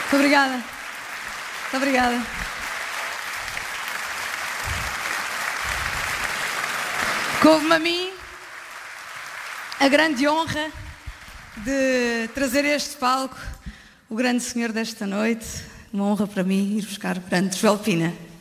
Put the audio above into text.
Muito obrigada. Muito obrigada. Couve-me a mim a grande honra de trazer a este palco o grande senhor desta noite. Uma honra para mim ir buscar perante Joel Pina.